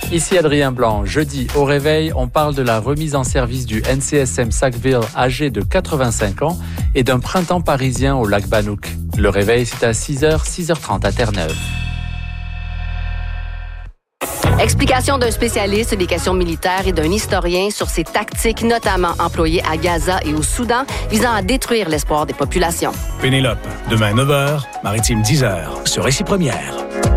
Ici Adrien Blanc. Jeudi, au réveil, on parle de la remise en service du NCSM Sackville âgé de 85 ans et d'un printemps parisien au lac Banouk. Le réveil, c'est à 6h, 6h30 à Terre-Neuve. Explication d'un spécialiste des questions militaires et d'un historien sur ces tactiques notamment employées à Gaza et au Soudan visant à détruire l'espoir des populations. Pénélope, demain 9h, Maritime 10h, sur Récit Première.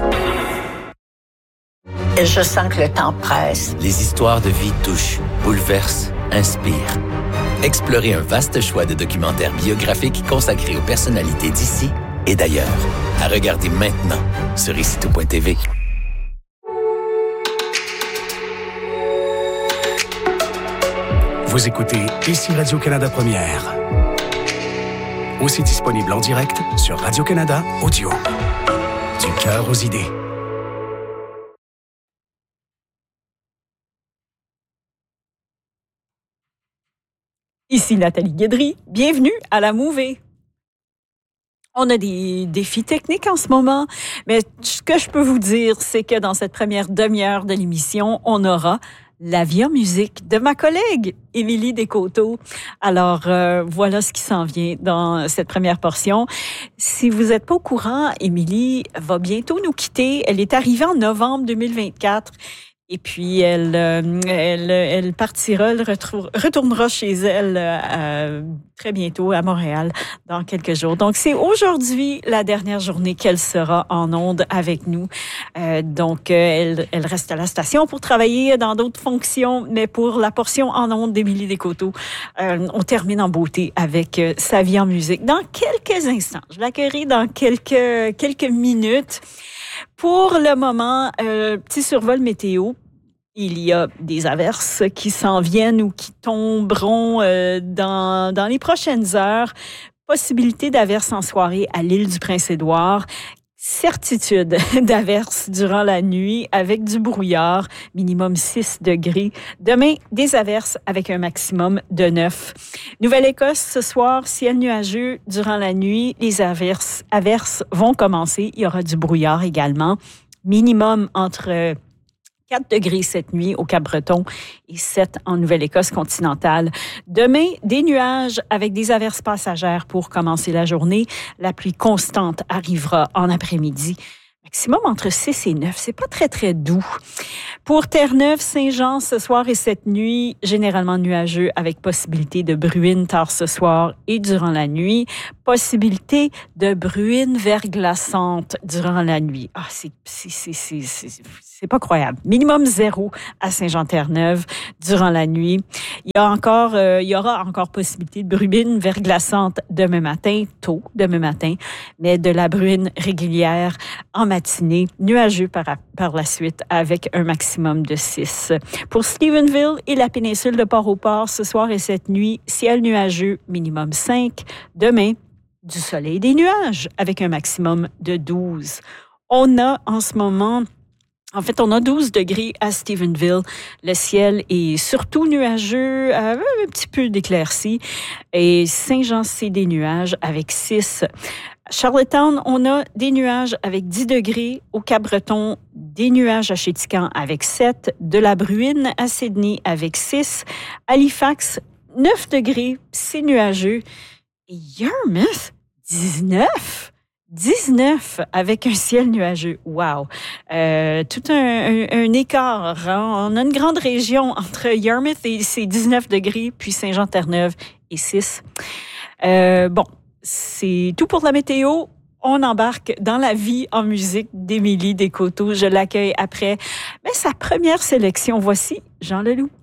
Je sens que le temps presse. Les histoires de vie touchent, bouleversent, inspirent. Explorez un vaste choix de documentaires biographiques consacrés aux personnalités d'ici et d'ailleurs. À regarder maintenant sur Récito.tv. Vous écoutez ici Radio-Canada Première. Aussi disponible en direct sur Radio-Canada Audio. Du cœur aux idées. Ici Nathalie Guédry. Bienvenue à la Mouvée. On a des défis techniques en ce moment, mais ce que je peux vous dire, c'est que dans cette première demi-heure de l'émission, on aura la vie en musique de ma collègue Émilie Descoteaux. Alors, voilà ce qui s'en vient dans cette première portion. Si vous n'êtes pas au courant, Émilie va bientôt nous quitter. Elle est arrivée en novembre 2024. Et puis, elle partira, elle retournera chez elle très bientôt à Montréal dans quelques jours. Donc, c'est aujourd'hui la dernière journée qu'elle sera en ondes avec nous. Donc, elle reste à la station pour travailler dans d'autres fonctions, mais pour la portion en ondes d'Émilie Descoteaux, on termine en beauté avec sa vie en musique. Dans quelques instants, je l'accueillerai dans quelques minutes. Pour le moment, petit survol météo. Il y a des averses qui s'en viennent ou qui tomberont dans les prochaines heures. Possibilité d'averses en soirée à l'île du Prince-Édouard. Certitude d'averses durant la nuit avec du brouillard, minimum 6 degrés. Demain, des averses avec un maximum de 9. Nouvelle-Écosse, ce soir, ciel nuageux durant la nuit. Les averses vont commencer. Il y aura du brouillard également. Minimum entre 4 degrés cette nuit au Cap-Breton et 7 en Nouvelle-Écosse continentale. Demain, des nuages avec des averses passagères pour commencer la journée. La pluie constante arrivera en après-midi. Maximum entre 6 et 9. C'est pas très, très doux. Pour Terre-Neuve, Saint-Jean, ce soir et cette nuit, généralement nuageux avec possibilité de bruine tard ce soir et durant la nuit. Possibilité de bruine verglaçante durant la nuit. Ah, c'est pas croyable. Minimum 0 à Saint-Jean-Terre-Neuve durant la nuit. Il y aura encore possibilité de bruine verglaçante demain matin, tôt demain matin, mais de la bruine régulière en matinée, nuageux par la suite avec un maximum de 6. Pour Stephenville et la péninsule de Port-au-Port, ce soir et cette nuit, ciel nuageux, minimum 5. Demain, du soleil et des nuages avec un maximum de 12. On a en ce moment... En fait, on a 12 degrés à Stephenville. Le ciel est surtout nuageux, un petit peu d'éclaircies. Et Saint-Jean, c'est des nuages avec 6. Charlottetown, on a des nuages avec 10 degrés. Au Cap-Breton, des nuages à Chéticamp avec 7. De la bruine à Sydney avec 6. Halifax, 9 degrés, c'est nuageux. Et Yarmouth, 19 avec un ciel nuageux. Wow! Tout un écart. On a une grande région entre Yarmouth et ses 19 degrés, puis Saint-Jean-Terre-Neuve et 6. Bon, c'est tout pour la météo. On embarque dans la vie en musique d'Émilie Descoteaux. Je l'accueille après sa première sélection. Voici Jean Leloup.